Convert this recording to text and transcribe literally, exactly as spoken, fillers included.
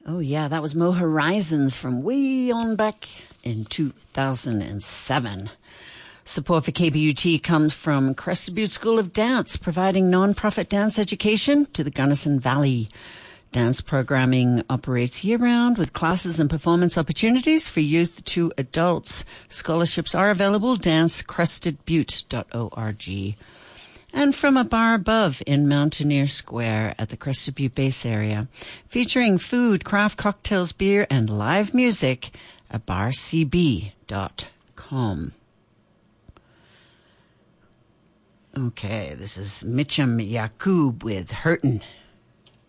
Oh, yeah, that was Mo Horizons from way on back in two thousand seven. Support for K P U T comes from Crested Butte School of Dance, providing non-profit dance education to the Gunnison Valley. Dance programming operates year-round with classes and performance opportunities for youth to adults. Scholarships are available, dance crested butte dot org. And from a bar above in Mountaineer Square at the Crested Butte base area, featuring food, craft cocktails, beer, and live music, a bar c b dot com. Okay, this is Mitchum Yakub with Hurtin'.